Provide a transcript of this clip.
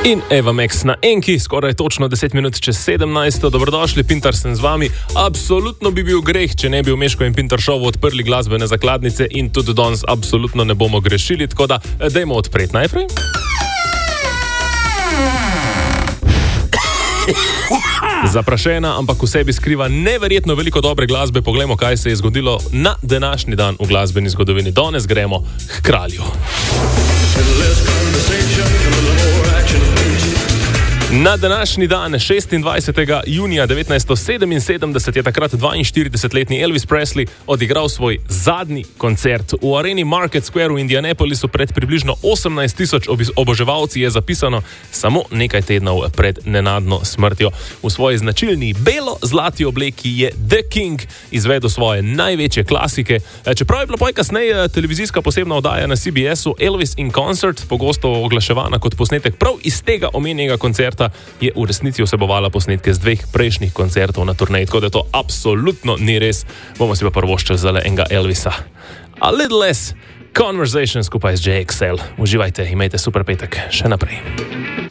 In Eva Max na Enki, skoraj točno 10 minut čez 17. Dobrodošli, Pintar sem z vami. Absolutno bi bil greh, če ne bi v Meško in Pintar šovu odprli glasbene zakladnice in tudi danes absolutno ne bomo grešili, tako da dajmo odpreti najprej. Zaprašena, ampak v sebi skriva neverjetno veliko dobre glasbe. Poglejmo, kaj se je zgodilo na današnji dan v glasbeni zgodovini. Danes gremo k kralju. Na današnji dan, 26. junija 1977, je takrat 42-letni Elvis Presley odigral svoj zadnji koncert. V areni Market Square v Indianapolisu pred približno 18.000 oboževalci, je zapisano samo nekaj tednov pred nenadno smrtjo. V svoji značilni belo-zlati obleki je The King izvedel svoje največje klasike. Čeprav je bila poj kasneje televizijska posebna oddaja na CBS-u Elvis in Concert, pogosto oglaševana kot posnetek prav iz tega omenjenega koncerta, je v resnici vsebovala posnetke z dveh prejšnjih koncertov na turneji, tako da to absolutno ni res. Bomo si pa prvoščili zale enega Elvisa. A Little Less Conversation skupaj z JXL. Uživajte, imejte super petek. Še naprej.